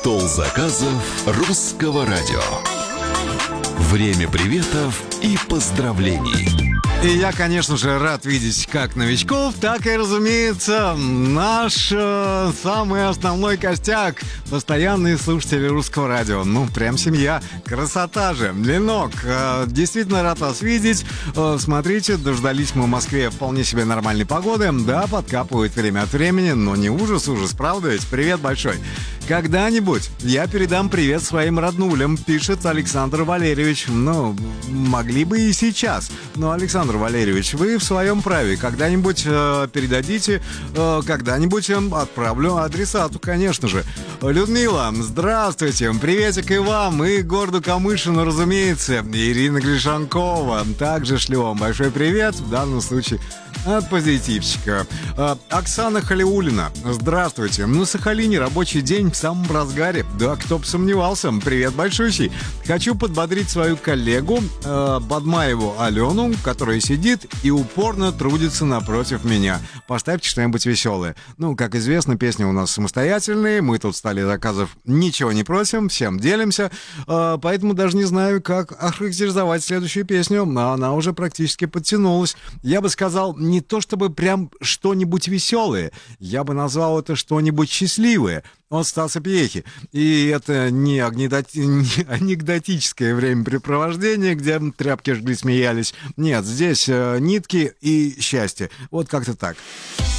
Стол заказов Русского радио. Время приветов и поздравлений. И я, конечно же, рад видеть как новичков, так и, разумеется, наш самый основной костяк. Постоянные слушатели Русского радио. Ну, прям семья. Красота же. Ленок, действительно рад вас видеть. Смотрите, дождались мы в Москве вполне себе нормальной погоды. Да, подкапывает время от времени, но не ужас, правда ведь? Привет большой. Когда-нибудь я передам привет своим роднулям, пишет Александр Валерьевич. Ну, могли бы и сейчас. Но, Александр Валерьевич, вы в своем праве. Когда-нибудь передадите, когда-нибудь отправлю адресату, конечно же. Людмила, здравствуйте. Приветик и вам, и городу Камышину, разумеется. Ирина Гришанкова. Также шлю вам большой привет. В данном случае от позитивчика. Оксана Халиулина. Здравствуйте. На Сахалине рабочий день в самом разгаре. Да, кто бы сомневался. Привет большущий. Хочу подбодрить свою коллегу Бадмаеву Алену, которая сидит и упорно трудится напротив меня. Поставьте что-нибудь веселое. Ну, как известно, песни у нас самостоятельные. Мы тут в столе заказов ничего не просим, всем делимся. Поэтому даже не знаю, как охарактеризовать следующую песню. Она уже практически подтянулась. Я бы сказал, не то чтобы прям что-нибудь веселое. Я бы назвал это что-нибудь счастливое. От Стаса Пьехи. И это не анекдотическое времяпрепровождение, где тряпки жгли, смеялись. Нет, здесь нитки и счастье. Вот как-то так.